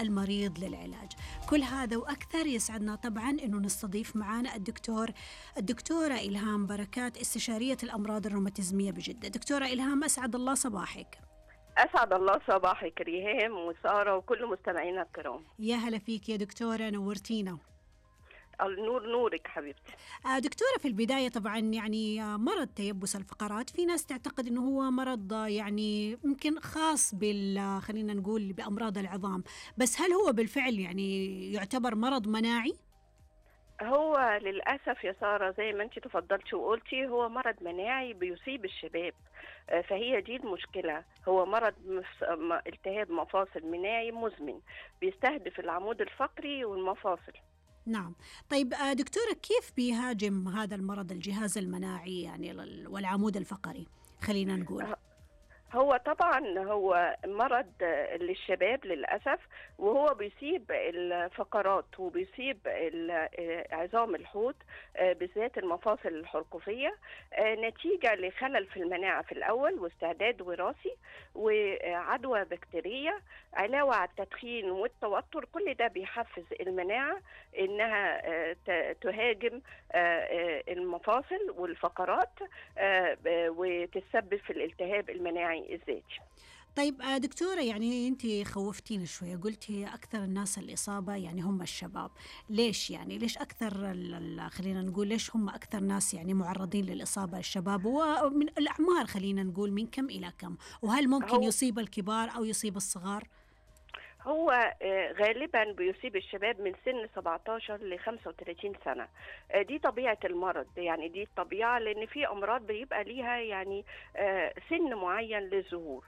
المريض للعلاج. كل هذا وأكثر يسعدنا طبعا أنه نستضيف معنا الدكتورة إلهام بركات، استشارية الأمراض الروماتيزمية بجدة. دكتورة إلهام، أسعد الله صباحك. أسعد الله صباحك ريهام وسارة وكل مستمعينا الكرام. يا هلا فيك يا دكتورة، نورتينا. النور نورك حبيبتي. دكتورة، في البداية طبعا يعني مرض تيبس الفقرات في ناس تعتقد أنه هو مرض يعني يمكن خاص خلينا نقول بأمراض العظام، بس هل هو بالفعل يعني يعتبر مرض مناعي؟ هو للأسف يا سارة زي ما انت تفضلتي وقلتي هو مرض مناعي بيصيب الشباب، فهي دي المشكلة. هو مرض التهاب مفاصل مناعي مزمن بيستهدف العمود الفقري والمفاصل. نعم. طيب دكتورة، كيف بيهاجم هذا المرض الجهاز المناعي يعني والعمود الفقري خلينا نقول؟ هو طبعا هو مرض للشباب للأسف، وهو بيصيب الفقرات وبيصيب عظام الحوض بالذات المفاصل الحرقوفية، نتيجة لخلل في المناعة في الأول واستعداد وراثي وعدوى بكتيرية، علاوة على التدخين والتوتر. كل ده بيحفز المناعة إنها تهاجم المفاصل والفقرات وتسبب في الالتهاب المناعي الذاتي. طيب دكتورة، يعني أنت خوفتينا شوية، قلتي أكثر الناس الإصابة يعني هم الشباب. ليش يعني ليش أكثر خلينا نقول ليش هم أكثر ناس يعني معرضين للإصابة الشباب؟ ومن الأعمار خلينا نقول من كم إلى كم؟ وهل ممكن يصيب الكبار أو يصيب الصغار؟ هو غالبا بيصيب الشباب من سن 17 ل 35 سنة. دي طبيعة المرض، يعني دي الطبيعة، لأن في أمراض بيبقى ليها يعني سن معين للظهور،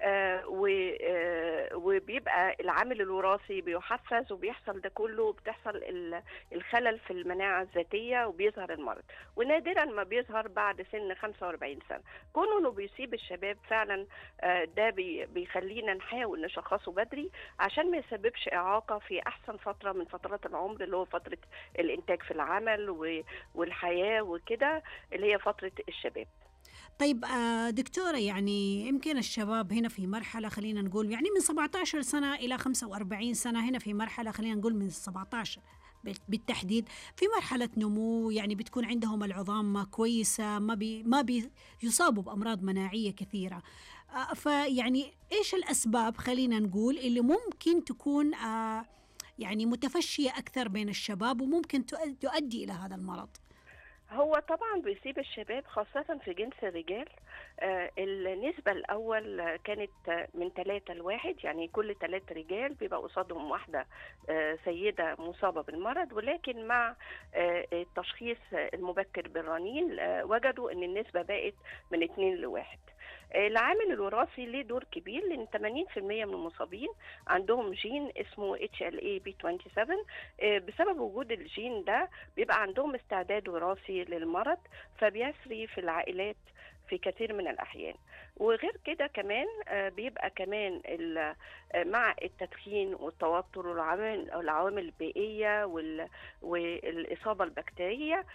وبيبقى العامل الوراثي بيحفز وبيحصل ده كله، بتحصل الخلل في المناعة الذاتية وبيظهر المرض، ونادرا ما بيظهر بعد سن 45 سنة. كونه انه بيصيب الشباب فعلا ده بيخلينا نحاول نشخصه بدري عشان ما يسببش إعاقة في أحسن فترة من فترات العمر، اللي هو فترة الإنتاج في العمل والحياة وكده، اللي هي فترة الشباب. طيب دكتورة، يعني يمكن الشباب هنا في مرحلة خلينا نقول يعني من 17 سنة إلى 45 سنة، هنا في مرحلة خلينا نقول من 17 بالتحديد في مرحلة نمو، يعني بتكون عندهم العظام كويسة، ما بيصابوا بأمراض مناعية كثيرة. فيعني إيش الأسباب خلينا نقول اللي ممكن تكون يعني متفشية أكثر بين الشباب وممكن تؤدي إلى هذا المرض؟ هو طبعا بيصيب الشباب خاصة في جنس الرجال. النسبة الأول كانت من 3 ل1، يعني كل 3 رجال بيبقى قصادهم واحدة سيدة مصابة بالمرض، ولكن مع التشخيص المبكر بالرنين وجدوا أن النسبة بقت من 2 ل1. العامل الوراثي ليه دور كبير، لأن 80% من المصابين عندهم جين اسمه HLA-B27. بسبب وجود الجين ده بيبقى عندهم استعداد وراثي للمرض، فبيسري في العائلات في كثير من الأحيان. وغير كده كمان بيبقى كمان مع التدخين والتوتر والعوامل البيئية والإصابة البكتيرية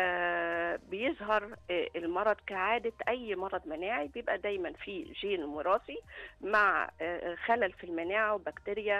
بيظهر المرض كعادة أي مرض مناعي. بيبقى دايما في جين وراثي مع خلل في المناعة وبكتيريا،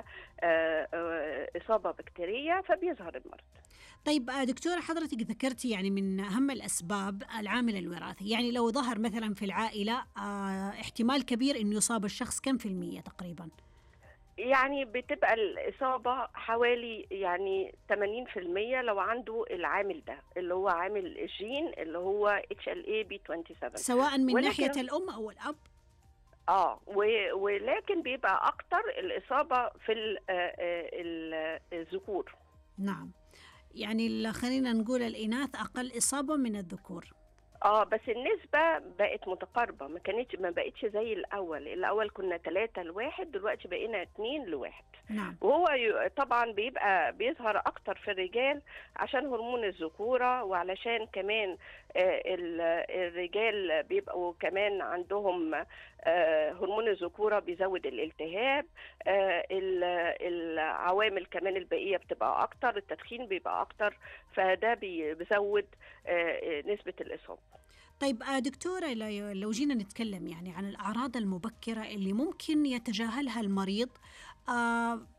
إصابة بكتيرية، فبيظهر المرض. طيب دكتورة، حضرتك ذكرتي يعني من أهم الأسباب العامل الوراثي، يعني لو ظهر مثلا في العائلة احتمال كبير إنه يصاب الشخص كم في المية تقريبا؟ يعني بتبقى الإصابة حوالي يعني 80% لو عنده العامل ده اللي هو عامل الجين اللي هو HLA-B27، سواء من ناحية الأم أو الأب. ولكن بيبقى أكتر الإصابة في الذكور. نعم، يعني خلينا نقول الإناث أقل إصابة من الذكور. بس النسبة بقت متقاربة، ما بقتش زي الأول كنا 3 ل1، دلوقتي بقينا 2 ل1. نعم. وهو طبعا بيظهر أكتر في الرجال عشان هرمون الذكورة، وعلشان كمان الرجال بيبقوا كمان عندهم هرمون الذكورة بيزود الالتهاب، العوامل كمان البيئية بتبقى أكتر، التدخين بيبقى أكتر، فده بيزود نسبة الإصابة. طيب دكتورة، لو جينا نتكلم يعني عن الأعراض المبكرة اللي ممكن يتجاهلها المريض